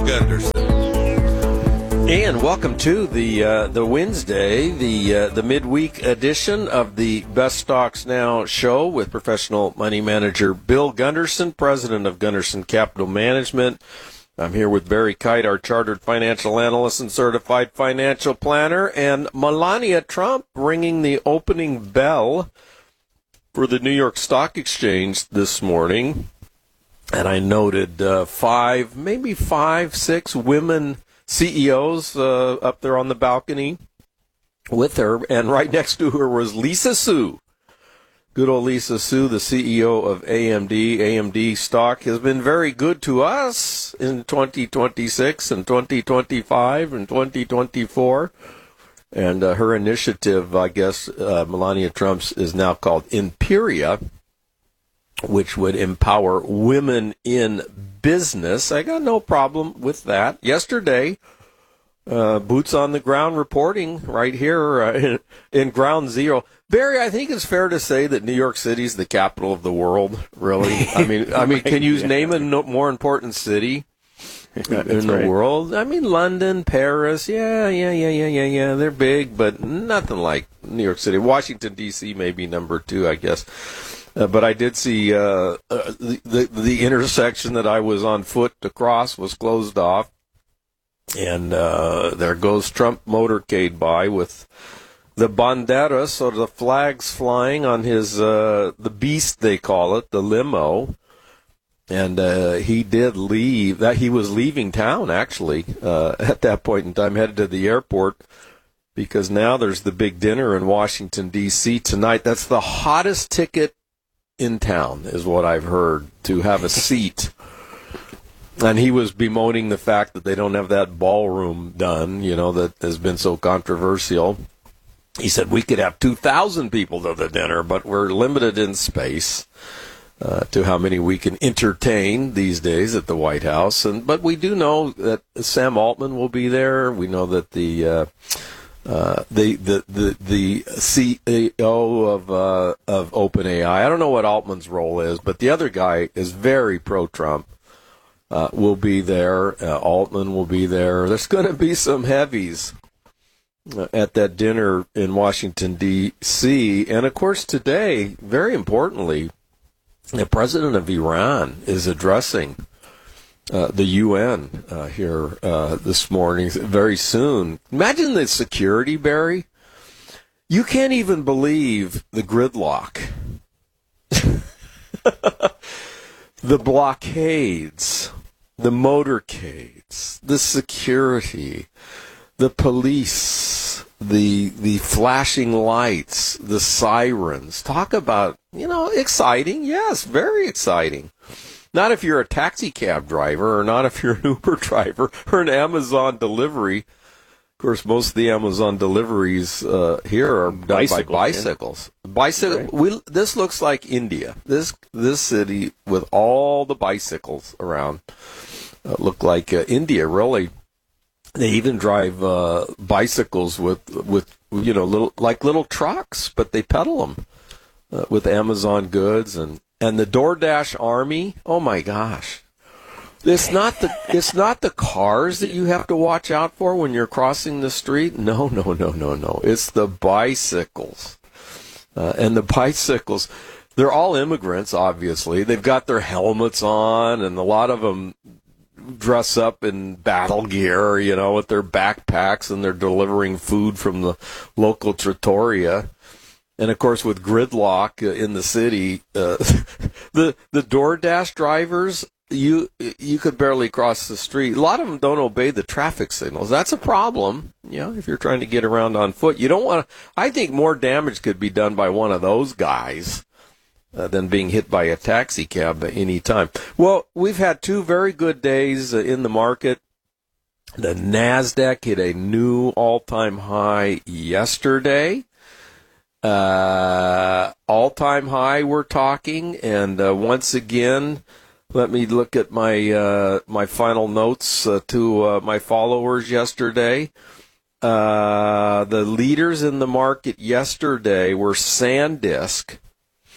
Gunderson. And welcome to the Wednesday, the midweek edition of the Best Stocks Now show with professional money manager Bill Gunderson, president of Gunderson Capital Management. I'm here with Barry Kite, our chartered financial analyst and certified financial planner, and Melania Trump ringing the opening bell for the New York Stock Exchange this morning. And I noted maybe five, six women CEOs up there on the balcony with her. And right next to her was Lisa Su. Good old Lisa Su, the CEO of AMD. AMD stock has been very good to us in 2026 and 2025 and 2024. And her initiative, I guess, Melania Trump's, is now called Imperia, which would empower women in business. I got no problem with that. Yesterday, boots on the ground reporting right here in Ground Zero. Barry, I think it's fair to say that New York City is the capital of the world, really. I mean, right, can you name a more important city in the world? I mean, London, Paris, yeah. They're big, but nothing like New York City. Washington, D.C. may be number two, I guess. But I did see the intersection that I was on foot to cross was closed off, and there goes Trump motorcade by with the banderas, or the flags, flying on his the beast, they call it, the limo. And he did leave. That he was leaving town, actually, at that point in time, headed to the airport, because now there's the big dinner in Washington, D.C. tonight. That's the hottest ticket in town, is what I've heard, to have a seat. And he was bemoaning the fact that they don't have that ballroom done, that has been so controversial. He said, we could have 2,000 people to the dinner, but we're limited in space to how many we can entertain these days at the White House. But we do know that Sam Altman will be there. We know that the CEO of OpenAI, I don't know what Altman's role is, but the other guy is very pro-Trump, will be there. Altman will be there. There's going to be some heavies at that dinner in Washington, D.C. And, of course, today, very importantly, the president of Iran is addressing the UN here this morning, very soon. Imagine the security, Barry. You can't even believe the gridlock. The blockades, the motorcades, the security, the police, the flashing lights, the sirens. Talk about, exciting. Yes, very exciting. Not if you're a taxi cab driver, or not if you're an Uber driver or an Amazon delivery. Of course, most of the Amazon deliveries here are done by bicycles. Right. This looks like India. This city with all the bicycles around look like India, really. They even drive bicycles with little trucks, but they pedal them with Amazon goods and the DoorDash army. Oh my gosh. It's not the cars that you have to watch out for when you're crossing the street. No. It's the bicycles. And the bicycles, they're all immigrants, obviously. They've got their helmets on, and a lot of them dress up in battle gear, with their backpacks, and they're delivering food from the local trattoria. And, of course, with gridlock in the city, the DoorDash drivers, you could barely cross the street. A lot of them don't obey the traffic signals. That's a problem, if you're trying to get around on foot. You don't want to. I think more damage could be done by one of those guys than being hit by a taxi cab at any time. Well, we've had two very good days in the market. The NASDAQ hit a new all-time high yesterday. All-time high, we're talking, and once again, let me look at my my final notes to my followers yesterday. The leaders in the market yesterday were SanDisk.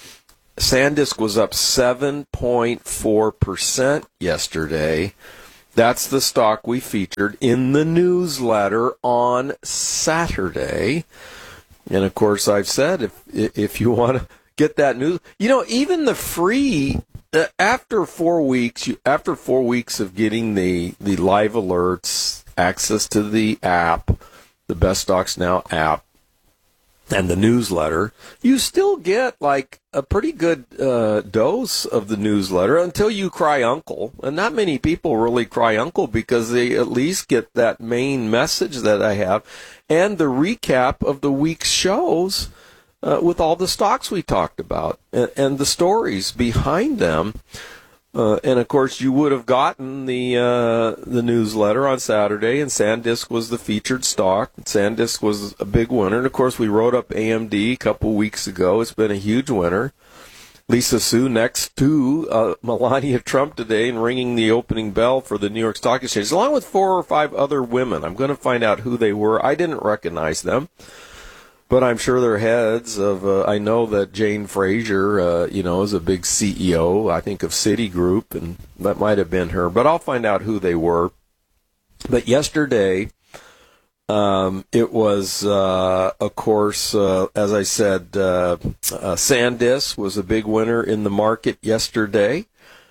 SanDisk was up 7.4% yesterday. That's the stock we featured in the newsletter on Saturday. And of course, I've said if you want to get that news, even the free after 4 weeks, after 4 weeks of getting the live alerts, access to the app, the Best Stocks Now app, and the newsletter, you still get like a pretty good dose of the newsletter until you cry uncle. And not many people really cry uncle because they at least get that main message that I have and the recap of the week's shows with all the stocks we talked about and the stories behind them. And of course, you would have gotten the newsletter on Saturday, and SanDisk was the featured stock. SanDisk was a big winner. And of course, we wrote up AMD a couple weeks ago. It's been a huge winner. Lisa Su next to Melania Trump today and ringing the opening bell for the New York Stock Exchange, along with 4 or 5 other women. I'm going to find out who they were. I didn't recognize them, but I'm sure they're heads of, I know that Jane Fraser, is a big CEO, I think, of Citigroup, and that might have been her, but I'll find out who they were. But yesterday, it was, of course, as I said, SanDisk was a big winner in the market yesterday.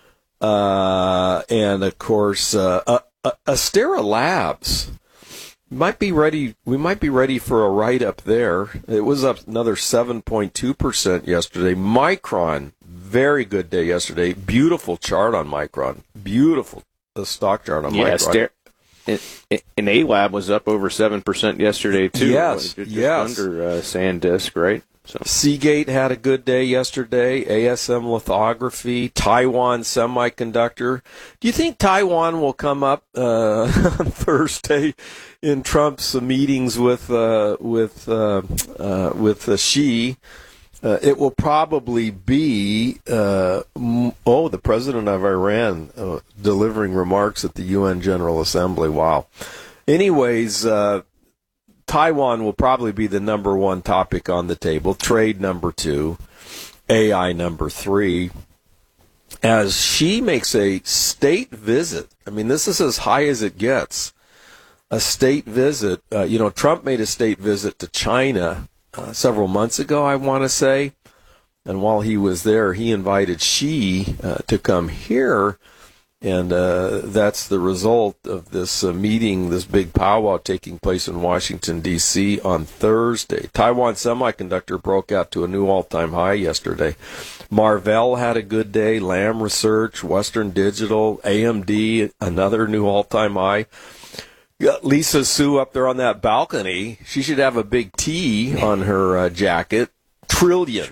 And of course, Astera Labs might be ready. We might be ready for a write-up there. It was up another 7.2% yesterday. Micron, very good day yesterday. Beautiful chart on Micron. Beautiful stock chart on Micron. And A-Lab was up over 7% yesterday, too. Yes, just yes. under SanDisk, right? So. Seagate had a good day yesterday. ASM Lithography, Taiwan Semiconductor. Do you think Taiwan will come up on Thursday in Trump's meetings with Xi? It will probably be the president of Iran delivering remarks at the UN General Assembly. Wow. Anyways. Taiwan will probably be the number 1 topic on the table, trade number 2, AI number 3, as she makes a state visit. I mean, this is as high as it gets, a state visit. Trump made a state visit to China several months ago, I want to say, and while he was there, he invited Xi to come here. And that's the result of this meeting, this big powwow taking place in Washington, D.C. on Thursday. Taiwan Semiconductor broke out to a new all-time high yesterday. Marvell had a good day. Lam Research, Western Digital, AMD, another new all-time high. Got Lisa Su up there on that balcony. She should have a big T on her jacket. Trillion.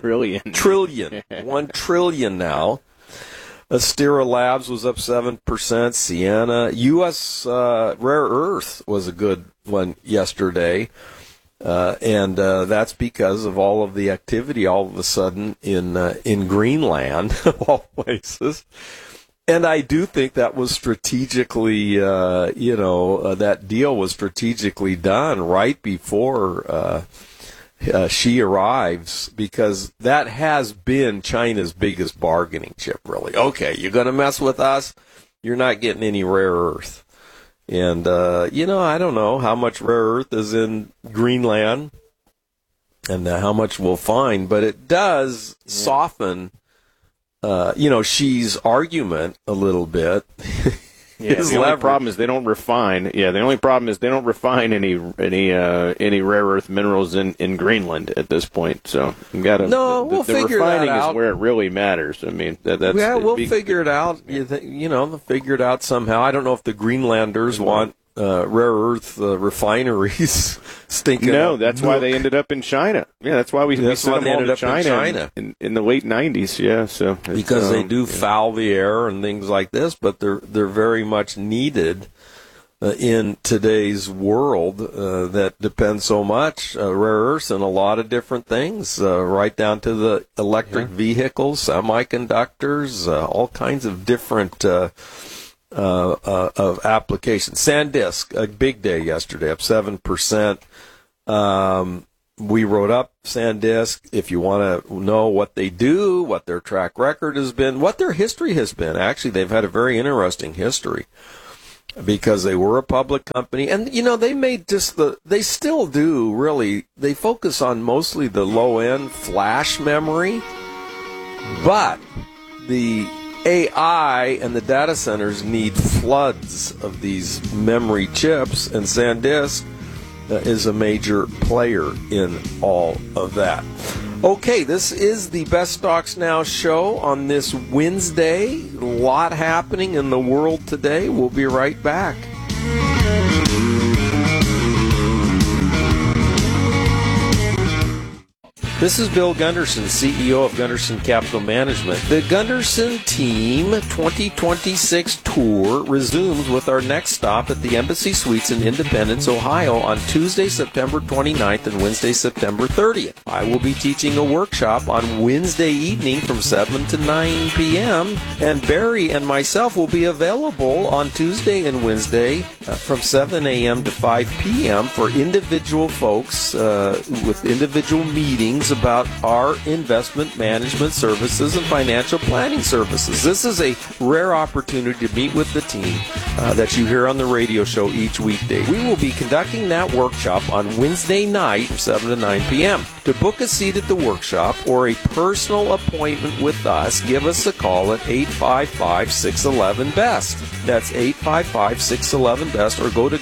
1 trillion now. Astera Labs was up 7%. Sienna. U.S. Rare Earth was a good one yesterday. And that's because of all of the activity all of a sudden in Greenland, of all places. And I do think that was strategically, that deal was strategically done right before she arrives, because that has been China's biggest bargaining chip, really. Okay, you're going to mess with us, you're not getting any rare earth. And, I don't know how much rare earth is in Greenland and how much we'll find, but it does soften, Xi's argument a little bit. Yeah, the only problem is they don't refine. Yeah, the only problem is they don't refine any rare earth minerals in Greenland at this point. So you got to. No, we'll figure that out. The refining is where it really matters. I mean, that's. Yeah, we'll figure it out. They'll figure it out somehow. I don't know if the Greenlanders want rare earth refineries stinking. No, that's why they ended up in China. Yeah, that's why we sent them all to China in the late 90s. Yeah, so because they do foul the air and things like this, but they're very much needed in today's world that depends so much rare earths and a lot of different things, right down to the electric vehicles, semiconductors, all kinds of different. Of applications. SanDisk, a big day yesterday, up 7%. We wrote up SanDisk. If you want to know what they do, what their track record has been, what their history has been. Actually, they've had a very interesting history. because they were a public company. And, you know, they made they still do, really. They focus on mostly the low-end flash memory. But the AI and the data centers need floods of these memory chips, and SanDisk is a major player in all of that. Okay, this is the Best Stocks Now show on this Wednesday. A lot happening in the world today. We'll be right back. This is Bill Gunderson, CEO of Gunderson Capital Management. The Gunderson Team 2026 tour resumes with our next stop at the Embassy Suites in Independence, Ohio on Tuesday, September 29th and Wednesday, September 30th. I will be teaching a workshop on Wednesday evening from 7 to 9 p.m. and Barry and myself will be available on Tuesday and Wednesday from 7 a.m. to 5 p.m. for individual folks with individual meetings about our investment management services and financial planning services. This is a rare opportunity to meet with the team that you hear on the radio show each weekday. We will be conducting that workshop on Wednesday night from 7 to 9 p.m. To book a seat at the workshop or a personal appointment with us, give us a call at 855-611-BEST. That's 855-611-BEST, or go to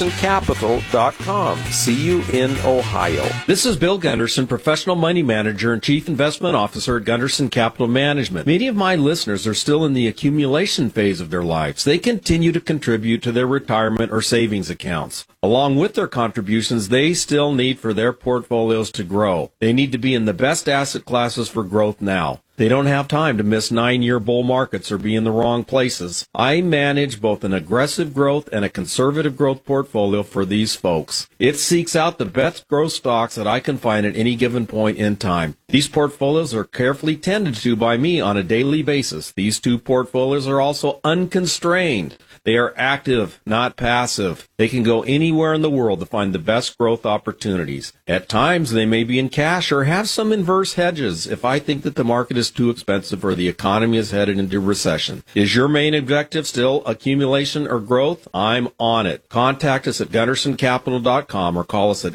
GundersonCapital.com. See you in Ohio. This is Bill Gunderson, professional money manager and chief investment officer at Gunderson Capital Management. Many of my listeners are still in the accumulation phase of their lives. They continue to contribute to their retirement or savings accounts. Along with their contributions, they still need for their portfolios to grow. They need to be in the best asset classes for growth now. They don't have time to miss 9-year bull markets or be in the wrong places. I manage both an aggressive growth and a conservative growth portfolio for these folks. It seeks out the best growth stocks that I can find at any given point in time. These portfolios are carefully tended to by me on a daily basis. These two portfolios are also unconstrained. They are active, not passive. They can go anywhere in the world to find the best growth opportunities. At times, they may be in cash or have some inverse hedges if I think that the market is too expensive or the economy is headed into recession. Is your main objective still accumulation or growth? I'm on it. Contact us at GundersonCapital.com or call us at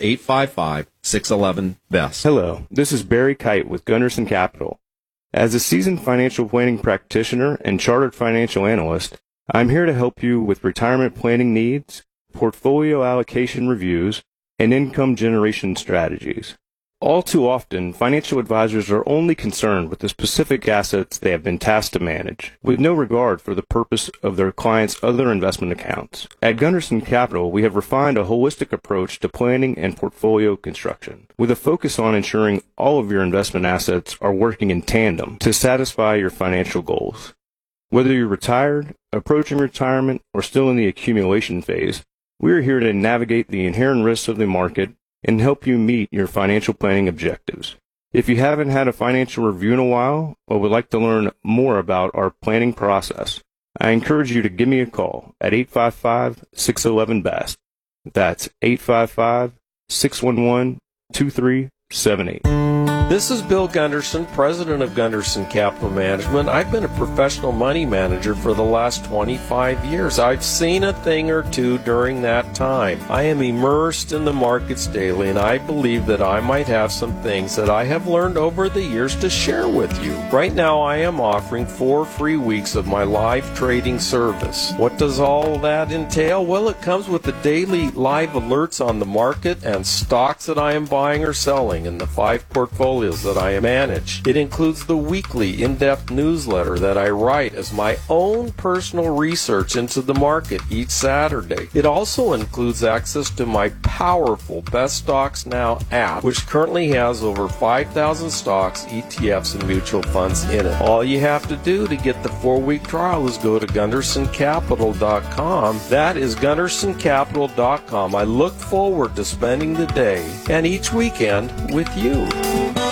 855-611-BEST. Hello, this is Barry Kite with Gunderson Capital. As a seasoned financial planning practitioner and chartered financial analyst, I'm here to help you with retirement planning needs, portfolio allocation reviews, and income generation strategies. All too often, financial advisors are only concerned with the specific assets they have been tasked to manage, with no regard for the purpose of their clients' other investment accounts. At Gunderson Capital, we have refined a holistic approach to planning and portfolio construction, with a focus on ensuring all of your investment assets are working in tandem to satisfy your financial goals. Whether you're retired, approaching retirement, or still in the accumulation phase, we are here to navigate the inherent risks of the market and help you meet your financial planning objectives. If you haven't had a financial review in a while or would like to learn more about our planning process, I encourage you to give me a call at 855-611-BEST. That's 855-611-2378. This is Bill Gunderson, president of Gunderson Capital Management. I've been a professional money manager for the last 25 years. I've seen a thing or two during that time. I am immersed in the markets daily, and I believe that I might have some things that I have learned over the years to share with you. Right now, I am offering 4 free weeks of my live trading service. What does all that entail? Well, it comes with the daily live alerts on the market and stocks that I am buying or selling in the 5 portfolios that I manage. It includes the weekly in-depth newsletter that I write as my own personal research into the market each Saturday. It also includes access to my powerful Best Stocks Now app, which currently has over 5,000 stocks, ETFs, and mutual funds in it. All you have to do to get the 4-week trial is go to GundersonCapital.com. That is GundersonCapital.com. I look forward to spending the day and each weekend with you.